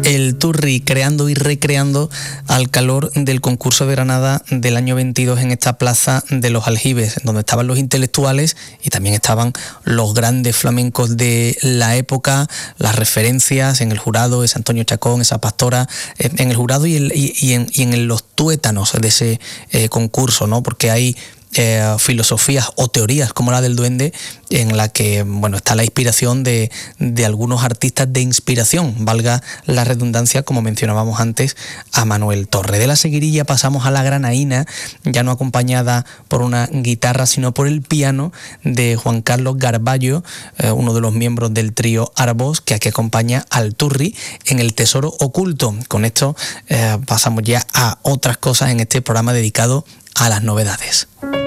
el Turri, creando y recreando al calor del concurso de Granada del año 22 en esta plaza de los Aljibes, donde estaban los intelectuales y también estaban los grandes flamencos de la época, las referencias en el jurado, ese Antonio Chacón, esa Pastora, en el jurado y en los tuétanos de ese concurso, ¿no? Porque hay filosofías o teorías como la del duende en la que está la inspiración de algunos artistas de inspiración, valga la redundancia, como mencionábamos antes, a Manuel Torre. De la seguirilla pasamos a la granaína, ya no acompañada por una guitarra sino por el piano de Juan Carlos Garballo, uno de los miembros del trío Arbós, que aquí acompaña al Turri en El Tesoro Oculto. Con esto pasamos ya a otras cosas en este programa dedicado a las novedades.